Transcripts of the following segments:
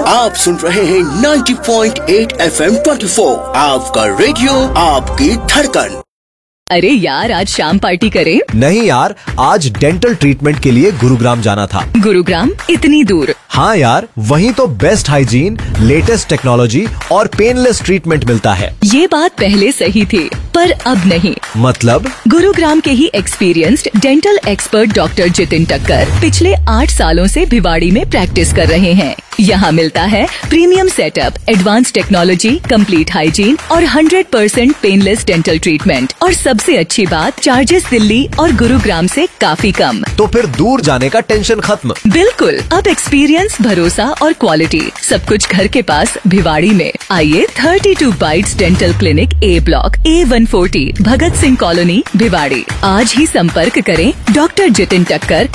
आप सुन रहे हैं 90.8 FM 24, आपका रेडियो, आपकी धड़कन। अरे यार, आज शाम पार्टी करें? नहीं यार, आज डेंटल ट्रीटमेंट के लिए गुरुग्राम जाना था। गुरुग्राम? इतनी दूर? हाँ यार, वहीं तो बेस्ट हाइजीन, लेटेस्ट टेक्नोलॉजी और पेनलेस ट्रीटमेंट मिलता है। ये बात पहले सही थी, पर अब नहीं। मतलब? गुरुग्राम के ही experienced dental expert doctor Jitin टक्कर पिछले 8 सालों से भिवाड़ी में प्रैक्टिस कर रहे हैं। यहाँ मिलता है premium setup, advance technology, complete hygiene और 100% पेनलेस डेंटल ट्रीटमेंट। और सबसे अच्छी बात, चार्जेस दिल्ली और गुरुग्राम से काफी कम। तो फिर दूर जाने का टेंशन खत्म। बिल्कुल, अब एक्सपीरियंस, भरोसा और क्वालिटी सब कुछ घर के पास भिवाड़ी में। आइए 32 bytes dental clinic, A block, A140, Bhagat Singh colony, Bhiwadi. आज ही संपर्क करें डॉक्टर जितिन टक्कर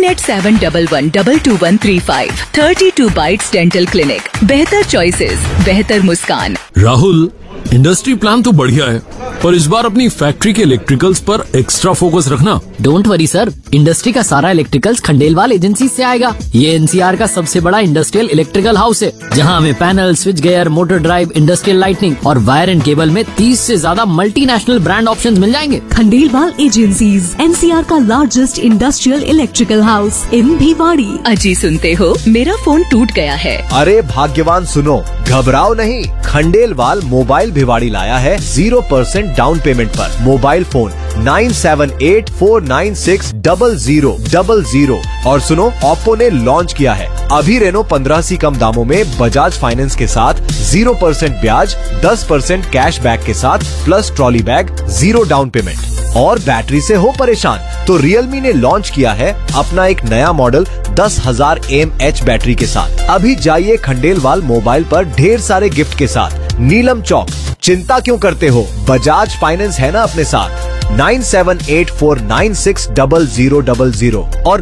9871112135। 32 बाइट्स डेंटल क्लिनिक, बेहतर चॉइसेस, बेहतर मुस्कान। राहुल, इंडस्ट्री प्लान तो बढ़िया है, पर इस बार अपनी फैक्ट्री के इलेक्ट्रिकल्स पर एक्स्ट्रा फोकस रखना। डोंट वरी सर, इंडस्ट्री का सारा इलेक्ट्रिकल्स खंडेलवाल एजेंसी से आएगा। ये एनसीआर का सबसे बड़ा इंडस्ट्रियल इलेक्ट्रिकल हाउस है, जहां हमें panel, switch gear, motor drive, industrial lightning और वायर एंड केबल में 30 से ज्यादा मल्टीनेशनल ब्रांड ऑप्शंस मिल जाएंगे। खंडेलवाल एजेंसीज, एनसीआर का largest industrial electrical house in Bhiwadi. अजी सुनते हो, मेरा फोन टूट गया है। अरे भाग्यवान सुनो, घबराओ नहीं, खंडेलवाल मोबाइल भिवाड़ी लाया है 0% डाउन पेमेंट पर। Mobile phone 9784960000। और सुनो, ओप्पो ने लॉन्च किया है अभी रेनो 15 कम दामों में बजाज फाइनेंस के साथ 0% ब्याज, 10% कैश बैक के साथ plus trolley bag, 0 down payment. और बैटरी से हो परेशान तो रियलमी ने लॉन्च किया है अपना एक नया मॉडल 10,000 mAh बैटरी के साथ। अभी जाइए खंडेलवाल मोबाइल पर ढेर सारे गिफ्ट के साथ। नीलम चौक, चिंता क्यों करते हो, बजाज फाइनेंस है ना अपने साथ। 9784960000 और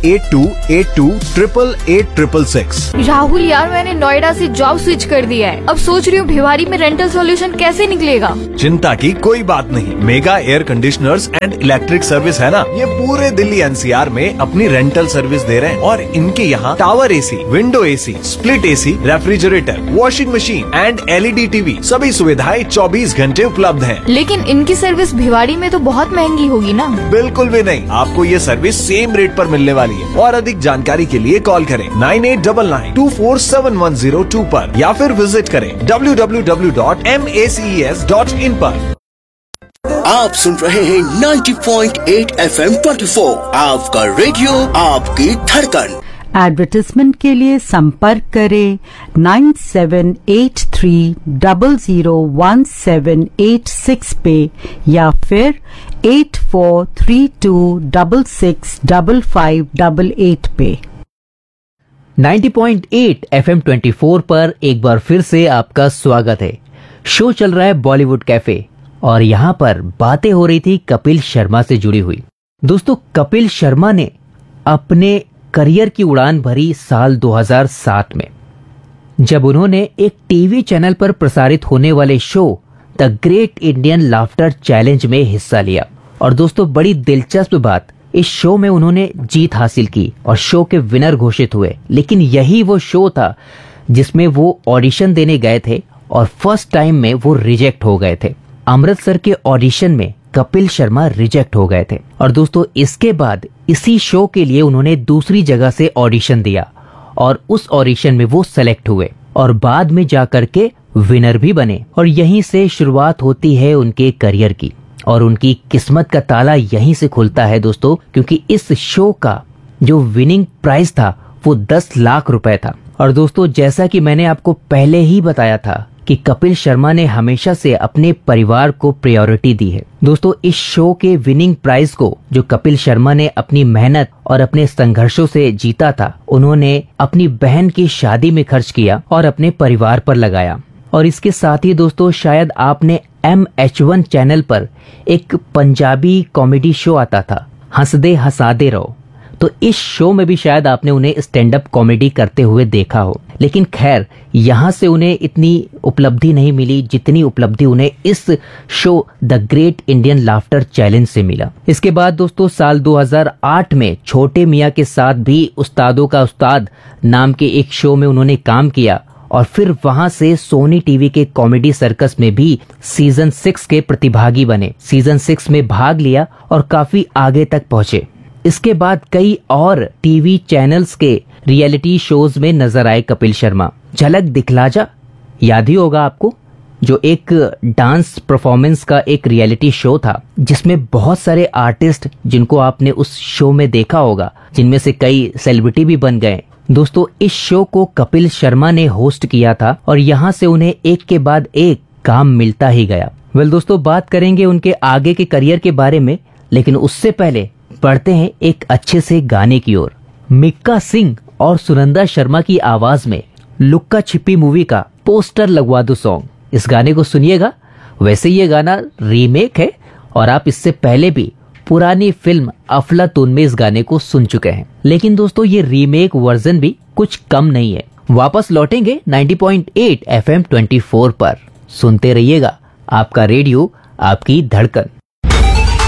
9828288866। राहुल यार, मैंने नोएडा से जॉब स्विच कर दिया है। अब सोच रही हूँ भिवाड़ी में रेंटल सॉल्यूशन कैसे निकलेगा। चिंता की कोई बात नहीं, mega air conditioners and electric service है ना, ये पूरे दिल्ली एनसीआर में अपनी रेंटल सर्विस दे रहे हैं। और इनके यहाँ tower AC, window AC, split AC, refrigerator, washing machine and LED TV, सभी सुविधाएं 24 घंटे उपलब्ध है। लेकिन इनकी सर्विस भिवाड़ी में तो बहुत महंगी होगी ना। बिल्कुल भी नहीं, आपको ये सर्विस सेम रेट पर मिलने वाली है। और अधिक जानकारी के लिए कॉल करें 9899247102 पर या फिर विजिट करें www.maces.in पर। आप सुन रहे हैं 90.8 FM 24, आपका रेडियो, आपकी धड़कन। एडवर्टाइजमेंट के लिए संपर्क करें 9783001786 पे या फिर 8432665588 पे। 90.8 FM 24 पर एक बार फिर से आपका स्वागत है। शो चल रहा है बॉलीवुड कैफे और यहाँ पर बातें हो रही थी कपिल शर्मा से जुड़ी हुई। दोस्तों, कपिल शर्मा ने अपने करियर की उड़ान भरी साल 2007 में, जब उन्होंने एक टीवी चैनल पर प्रसारित होने वाले show the great Indian laughter challenge में हिस्सा लिया। और दोस्तों, बड़ी दिलचस्प बात, इस शो में उन्होंने जीत हासिल की और शो के विनर घोषित हुए। लेकिन यही वो शो था जिसमें वो ऑडिशन देने गए थे और फर्स्ट टाइम में वो रिजेक्ट हो गए थे। अमृतसर के ऑडिशन में कपिल शर्मा रिजेक्ट हो गए थे। और दोस्तों, इसके बाद इसी शो के लिए उन्होंने दूसरी जगह से ऑडिशन दिया और उस ऑडिशन में वो सेलेक्ट हुए और बाद में जाकर के विनर भी बने। और यहीं से शुरुआत होती है उनके करियर की और उनकी किस्मत का ताला यहीं से खुलता है दोस्तों, क्योंकि इस शो का जो विनिंग प्राइस था वो 10 लाख रुपए था। और दोस्तों, जैसा कि मैंने आपको पहले ही बताया था कि कपिल शर्मा ने हमेशा से अपने परिवार को प्रायोरिटी दी है। दोस्तों, इस शो के विनिंग प्राइज को जो कपिल शर्मा ने अपनी मेहनत और अपने संघर्षों से जीता था, उन्होंने अपनी बहन की शादी में खर्च किया और अपने परिवार पर लगाया। और इसके साथ ही दोस्तों, शायद आपने MH1 चैनल पर एक पंजाबी कॉमेडी शो आता था, हंस दे हंसा दे रहो। तो इस शो में भी शायद आपने उन्हें स्टैंड अप कॉमेडी करते हुए देखा हो, लेकिन खैर यहाँ से उन्हें इतनी उपलब्धि नहीं मिली जितनी उपलब्धि उन्हें इस show the great Indian laughter challenge से मिला। इसके बाद दोस्तों साल 2008 में छोटे मियां के साथ भी उस्तादों का उस्ताद नाम के एक शो में उन्होंने काम किया और फिर वहां से सोनी टीवी के कॉमेडी सर्कस में भी सीजन 6 के प्रतिभागी बने। सीजन 6 में भाग लिया और काफी आगे तक पहुंचे। इसके बाद कई और टीवी चैनल्स के रियलिटी शोज में नजर आए कपिल शर्मा। झलक दिखला जा याद ही होगा आपको, जो एक डांस परफॉर्मेंस का एक रियलिटी शो था जिसमें बहुत सारे आर्टिस्ट जिनको आपने उस शो में देखा होगा, जिनमें से कई सेलिब्रिटी भी बन गए। दोस्तों इस शो को कपिल शर्मा ने होस्ट किया था और यहाँ से उन्हें एक के बाद एक काम मिलता ही गया। दोस्तों बात करेंगे उनके आगे के करियर के बारे में, लेकिन उससे पहले बढ़ते हैं एक अच्छे से गाने की ओर। मिक्का सिंह और सुनंदा शर्मा की आवाज में लुक्का छिपी मूवी का पोस्टर लगवा दो सॉन्ग, इस गाने को सुनिएगा। वैसे ये गाना रीमेक है और आप इससे पहले भी पुरानी फिल्म अफलातून में इस गाने को सुन चुके हैं, लेकिन दोस्तों ये रीमेक वर्जन भी कुछ कम नहीं है। वापस लौटेंगे 90.8 FM 24 पर। सुनते रहिएगा आपका रेडियो आपकी धड़कन।